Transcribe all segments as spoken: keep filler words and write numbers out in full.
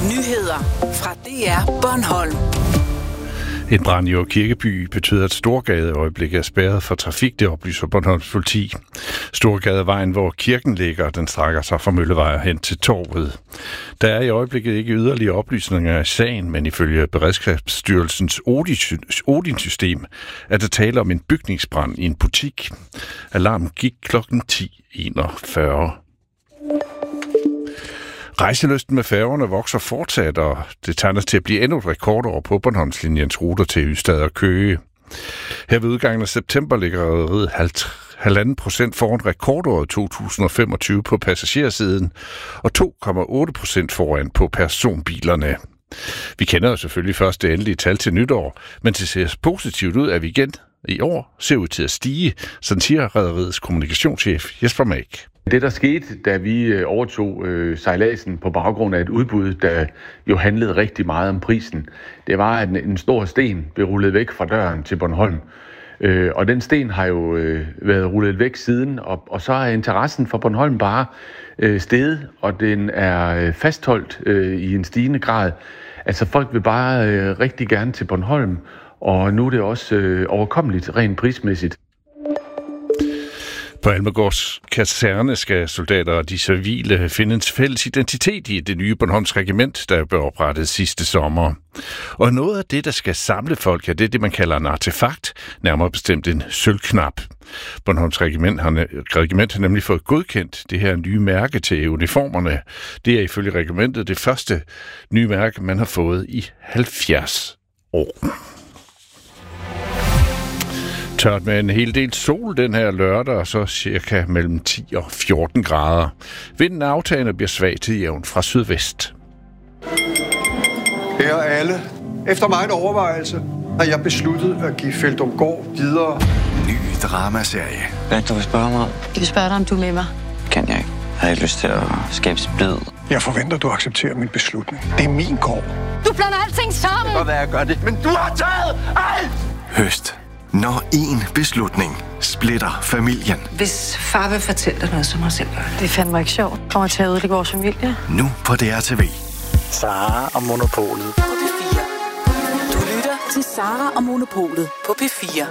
Nyheder fra D R Bornholm. En brand i Kirkeby betyder, at Storgade i øjeblikket er spærret for trafik, det oplyser Bornholms politi. Storgadevejen, hvor kirken ligger, den strækker sig fra Møllevej hen til Torvet. Der er i øjeblikket ikke yderligere oplysninger af sagen, men ifølge Beredskabsstyrelsens Odin-system er der tale om en bygningsbrand i en butik. Alarmen gik klokken ti enogfyrre. Rejselysten med færgerne vokser fortsat, og det tegnes til at blive endnu et rekordår på Bornholmslinjens ruter til Ystad og Køge. Her ved udgangen af september ligger rederiet halvanden procent foran rekordåret to tusind femogtyve på passagersiden, og to komma otte procent foran på personbilerne. Vi kender jo selvfølgelig først det endelige tal til nytår, men det ser positivt ud, at vi igen i år ser ud til at stige, sådan siger rederiets kommunikationschef Jesper Mag. Det, der skete, da vi overtog øh, sejladsen på baggrund af et udbud, der jo handlede rigtig meget om prisen, det var, at en, en stor sten blev rullet væk fra døren til Bornholm. Øh, og den sten har jo øh, været rullet væk siden, og, og så er interessen for Bornholm bare øh, steget, og den er øh, fastholdt øh, i en stigende grad. Altså folk vil bare øh, rigtig gerne til Bornholm, og nu er det også øh, overkommeligt rent prismæssigt. På Almegårds kaserne skal soldater og de civile finde en fælles identitet i det nye Bornholms regiment, der blev oprettet sidste sommer. Og noget af det, der skal samle folk, er det, det man kalder en artefakt, nærmere bestemt en sølvknap. Bornholms regiment har, regiment har nemlig fået godkendt det her nye mærke til uniformerne. Det er ifølge regimentet det første nye mærke, man har fået i halvfjerds år. Tørt med en hel del sol den her lørdag, og så cirka mellem ti og fjorten grader. Vinden aftagende bliver svag til jævn fra sydvest. Kære alle, efter meget overvejelse har jeg besluttet at give Feldumgård videre. Ny dramaserie. Hvad du vil spørge mig om? Jeg vil spørge dig, om du er med mig. Kan jeg ikke. Jeg har ikke lyst til at skabe splid. Jeg forventer, du accepterer min beslutning. Det er min gård. Du blander alting sammen! Det kan godt være, jeg gør det, men du har taget alt! Høst. Når én beslutning splitter familien. Hvis far vil fortælle dig noget, så må jeg selv gøre det. Det er fandme ikke sjovt. Kommer til at ødelægge vores familie. Nu på D R T V. Sara og Monopolet. På P fire. Du lytter til Sara og Monopolet på P fire.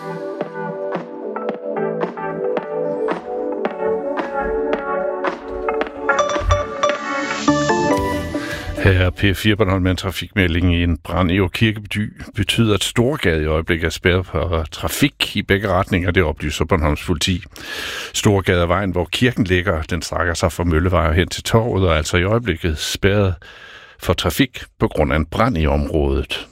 Her er P fire Bornholm med en trafikmelding i en brand i Kirkeby betyder, at Storgade i øjeblikket er spærret for trafik i begge retninger, det oplyser Bornholms politi. Storgade er vejen, hvor kirken ligger, den strækker sig fra Møllevej hen til Torvet, og altså i øjeblikket spærret for trafik på grund af en brand i området.